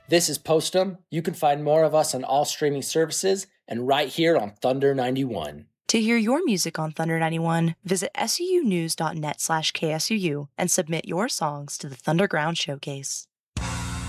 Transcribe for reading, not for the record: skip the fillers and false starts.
This is Postum. You can find more of us on all streaming services and right here on Thunder 91. To hear your music on Thunder 91, visit sunews.net/KSUU and submit your songs to the Thunderground Showcase.